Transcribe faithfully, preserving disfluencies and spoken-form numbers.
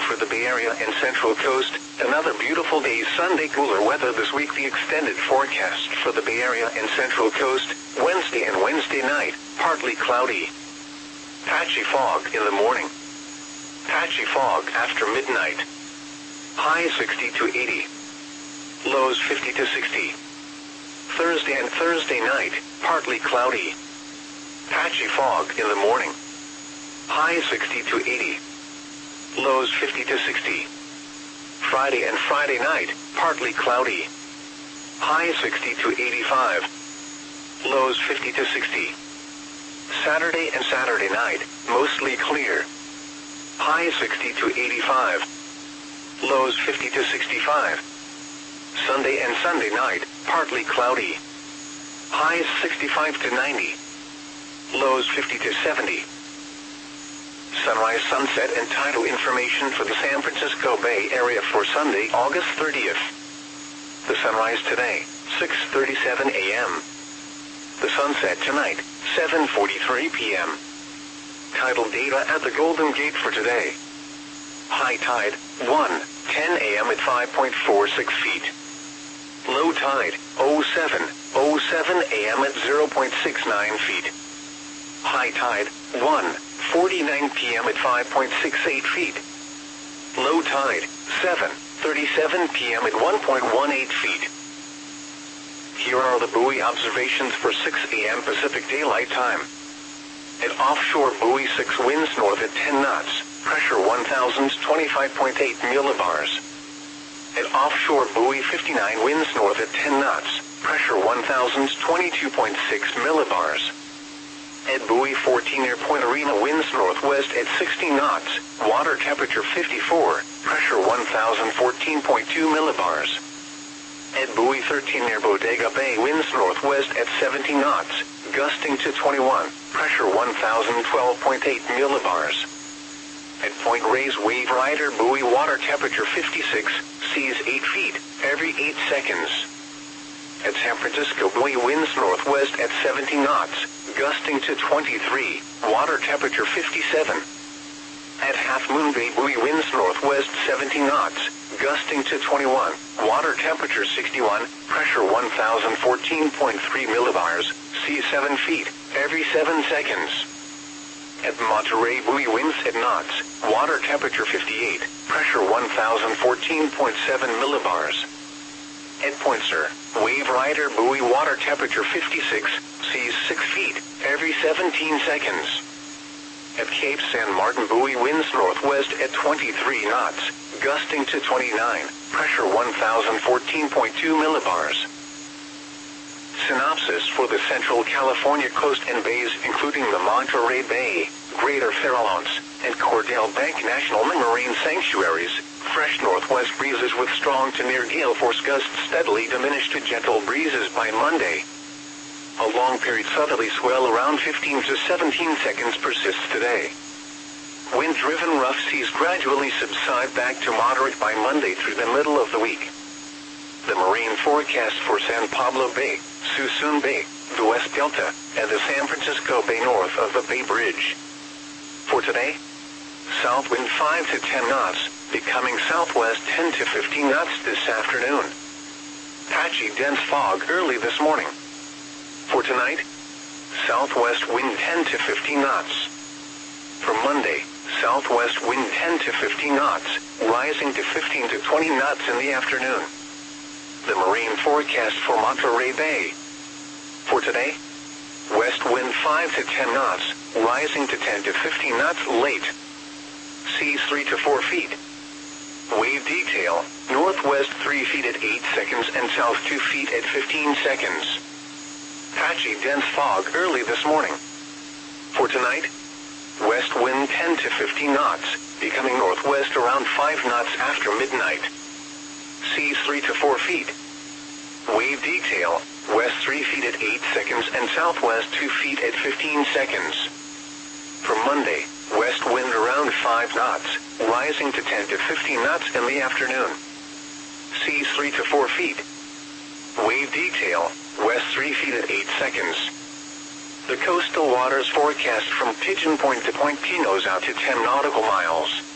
for the Bay Area and Central Coast. Another beautiful day Sunday. Cooler weather this week. The extended forecast for the Bay Area and Central Coast. Wednesday and Wednesday night, partly cloudy. Patchy fog in the morning. Patchy fog after midnight. High sixty to eighty. Lows fifty to sixty. Thursday and Thursday night, partly cloudy. Patchy fog in the morning. High sixty to eighty. Lows fifty to sixty. Friday and Friday night, partly cloudy. High sixty to eighty-five. Lows fifty to sixty. Saturday and Saturday night, mostly clear. High sixty to eighty-five. Lows fifty to sixty-five. Sunday and Sunday night, partly cloudy. Highs sixty-five to ninety. Lows fifty to seventy. Sunrise, sunset, and tidal information for the San Francisco Bay Area for Sunday, August thirtieth. The sunrise today, six thirty-seven a m The sunset tonight, seven forty-three p m Tidal data at the Golden Gate for today. High tide, one ten a m at five point four six feet. Low tide, oh seven oh seven a m at zero point six nine feet. High tide, one forty-nine p m at five point six eight feet. Low tide, seven thirty-seven p m at one point one eight feet. Here are the buoy observations for six a m Pacific Daylight Time. At offshore buoy six, winds north at ten knots, pressure one thousand twenty-five point eight millibars. At offshore buoy fifty-nine, winds north at ten knots, pressure one thousand twenty-two point six millibars. At buoy fourteen near Point Arena, winds northwest at sixty knots, water temperature fifty-four, pressure one thousand fourteen point two millibars. At buoy thirteen near Bodega Bay, winds northwest at seventy knots, gusting to twenty-one, pressure one thousand twelve point eight millibars. At Point Reyes Wave Rider buoy, water temperature fifty-six, seas eight feet, every eight seconds. At San Francisco buoy, winds northwest at seventy knots, gusting to twenty-three, water temperature fifty-seven. At Half Moon Bay buoy, winds northwest seventy knots, gusting to twenty-one, water temperature sixty-one, pressure one thousand fourteen point three millibars, sea seven feet, every seven seconds. At Monterey buoy, winds at knots, water temperature fifty-eight, pressure one thousand fourteen point seven millibars. At Point Sur, Wave Rider buoy, water temperature fifty-six, seas six feet, every seventeen seconds. At Cape San Martin buoy, winds northwest at twenty-three knots, gusting to twenty-nine, pressure one thousand fourteen point two millibars. Synopsis for the Central California coast and bays, including the Monterey Bay, Greater Farallones, and Cordell Bank National Marine Sanctuaries. Fresh northwest breezes with strong to near gale force gusts steadily diminish to gentle breezes by Monday. A long period southerly swell around fifteen to seventeen seconds persists today. Wind-driven rough seas gradually subside back to moderate by Monday through the middle of the week. The marine forecast for San Pablo Bay, Suisun Bay, the West Delta, and the San Francisco Bay north of the Bay Bridge. For today, south wind five to ten knots, becoming southwest ten to fifteen knots this afternoon. Patchy dense fog early this morning. For tonight, southwest wind ten to fifteen knots. For Monday, southwest wind ten to fifteen knots, rising to fifteen to twenty knots in the afternoon. The marine forecast for Monterey Bay. For today, west wind five to ten knots, rising to ten to fifteen knots late. Seas three to four feet. Wave detail, northwest three feet at eight seconds and south two feet at fifteen seconds. Patchy dense fog early this morning. For tonight, west wind ten to fifteen knots, becoming northwest around five knots after midnight. Seas three to four feet. Wave detail, west three feet at eight seconds and southwest two feet at fifteen seconds. For Monday, west wind around five knots, rising to ten to fifteen knots in the afternoon. Seas three to four feet. Wave detail, west three feet at eight seconds. The coastal waters forecast from Pigeon Point to Point Pinos out to ten nautical miles.